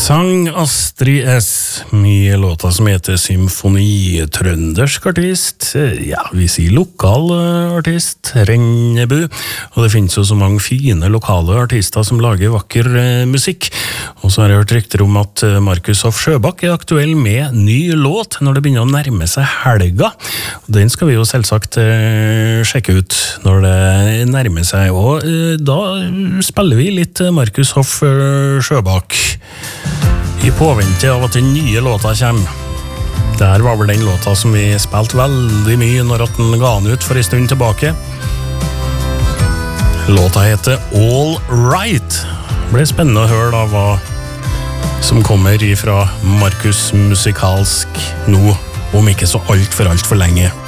Sang Astrid S. Med låta som heter Symfoni, trøndersk artist, ja, vi sier lokal artist, Rennebu, og det finnes jo så mange fine lokale artister som lager vakker musikk, og så har jeg hørt rykter om at Markus Hoff Sjøbakk er aktuell med ny låt når det begynner å nærme seg helga, og den skal vi jo selvsagt sjekke ut når det nærmer seg, og da spiller vi litt Markus Hoff Sjøbakk i påvente av at den nye låta kommer. Det her var vel den låta som vi spilte veldig mye når den ga den ut for en stund tilbake. Låta heter All Right. Det blir spennende å høre da hva som kommer ifra Markus musikalsk nå, om ikke så alt for lenge.